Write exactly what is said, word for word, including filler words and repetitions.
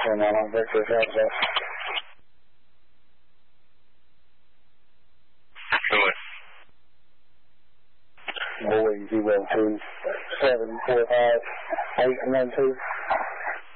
one one on Victor Southwest. Go ahead. Boy, zero two seven four five eight one two.